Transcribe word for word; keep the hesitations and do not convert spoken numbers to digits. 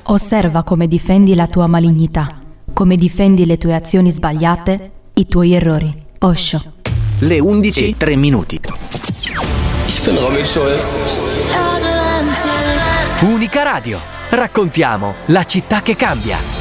Osserva come difendi la tua malignità, come difendi le tue azioni sbagliate, i tuoi errori. Osho. Le undici e tre minuti. Ich bin Robin Schulz. Unica Radio. Raccontiamo la città che cambia.